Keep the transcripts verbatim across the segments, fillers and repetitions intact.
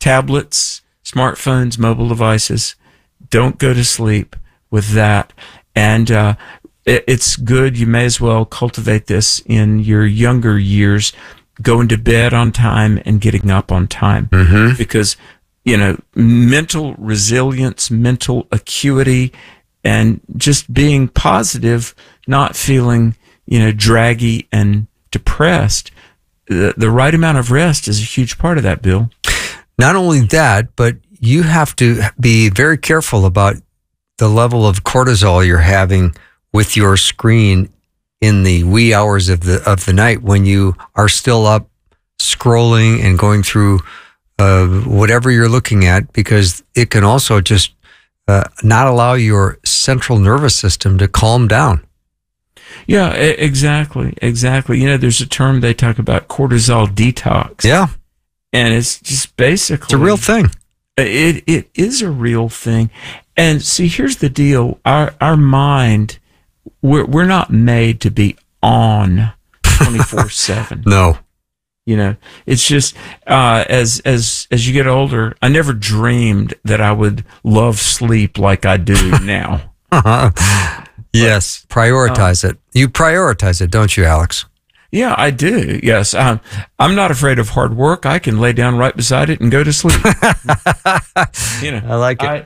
tablets, smartphones, mobile devices. Don't go to sleep with that. And uh, it, it's good. You may as well cultivate this in your younger years, going to bed on time and getting up on time. Mm-hmm. Because, you know, mental resilience, mental acuity, and just being positive, not feeling, you know, draggy and depressed. The, the right amount of rest is a huge part of that, Bill. Not only that, but you have to be very careful about the level of cortisol you're having with your screen in the wee hours of the of the night when you are still up scrolling and going through uh, whatever you're looking at, because it can also just uh, not allow your central nervous system to calm down. Yeah, exactly, exactly. You know, there's a term they talk about, cortisol detox. Yeah. And it's just basically... It's a real thing. It It is a real thing. And see, here's the deal. Our our mind, we're, we're not made to be on twenty-four seven. No. You know, it's just, uh, as, as, as you get older, I never dreamed that I would love sleep like I do now. Yes, prioritize uh, it. You prioritize it, don't you, Alex? Yeah, I do. Yes. Um, I'm not afraid of hard work. I can lay down right beside it and go to sleep. You know, I like it. I,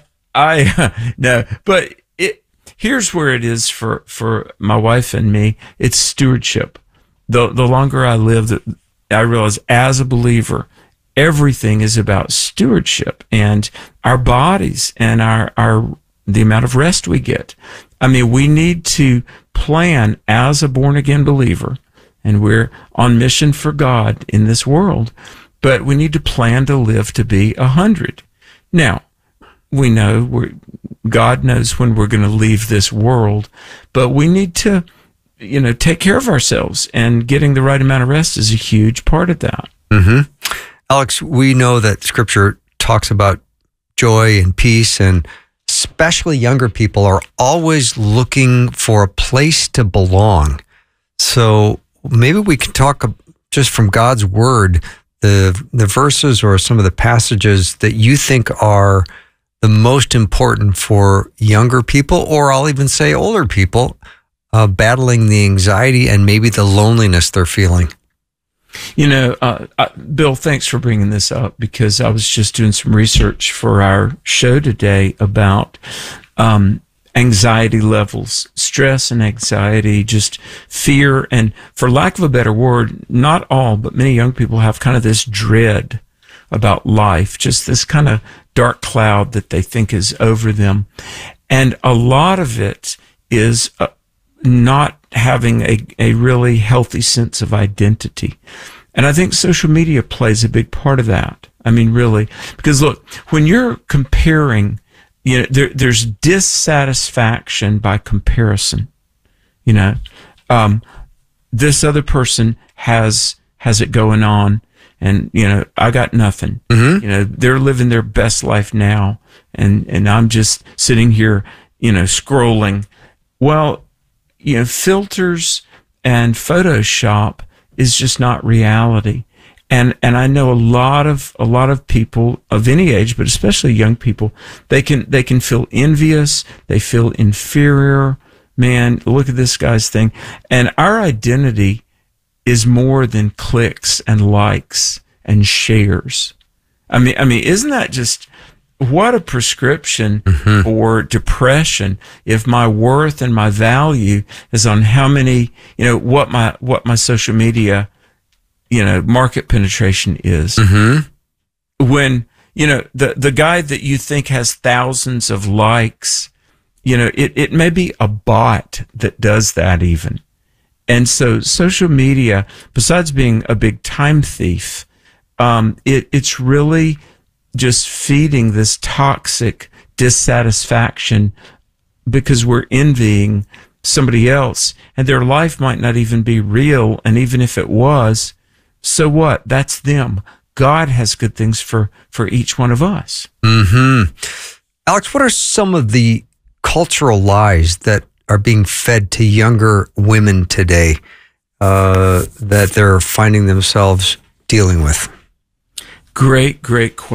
I no, but it, here's where it is for, for my wife and me. It's stewardship. The, the longer I live, the, I realize as a believer, everything is about stewardship, and our bodies and our, our, the amount of rest we get. I mean, we need to plan as a born again believer, and we're on mission for God in this world, but we need to plan to live to be a hundred. Now, we know we're, God knows when we're going to leave this world, but we need to, you know, take care of ourselves, and getting the right amount of rest is a huge part of that. Mm-hmm. Alex, we know that Scripture talks about joy and peace, and especially younger people are always looking for a place to belong. So maybe we can talk just from God's word, the the verses or some of the passages that you think are the most important for younger people, or I'll even say older people, uh, battling the anxiety and maybe the loneliness they're feeling. You know, uh, uh, Bill, thanks for bringing this up, because I was just doing some research for our show today about um, anxiety levels, stress and anxiety, just fear. And for lack of a better word, not all, but many young people have kind of this dread about life, just this kind of dark cloud that they think is over them. And a lot of it is uh, not having a, a really healthy sense of identity. And I think social media plays a big part of that. I mean, really, because look, when you're comparing, you know, there, there's dissatisfaction by comparison. You know, um, this other person has, has it going on, and, you know, I got nothing. Mm-hmm. You know, they're living their best life now, and, and I'm just sitting here, you know, scrolling. Well, you know, filters and Photoshop is just not reality. And, and I know a lot of, a lot of people of any age, but especially young people, they can, they can feel envious. They feel inferior. Man, look at this guy's thing. And our identity is more than clicks and likes and shares. I mean, I mean, isn't that just, what a prescription mm-hmm. for depression, if my worth and my value is on how many, you know, what my, what my social media, you know, market penetration is. Mm-hmm. When, you know, the, the guy that you think has thousands of likes, you know, it, it may be a bot that does that even. And so social media, besides being a big time thief, um, it, it's really just feeding this toxic dissatisfaction, because we're envying somebody else, and their life might not even be real. And even if it was, so what? That's them. God has good things for, for each one of us. Mm-hmm. Alex, what are some of the cultural lies that are being fed to younger women today uh, that they're finding themselves dealing with? Great, great question.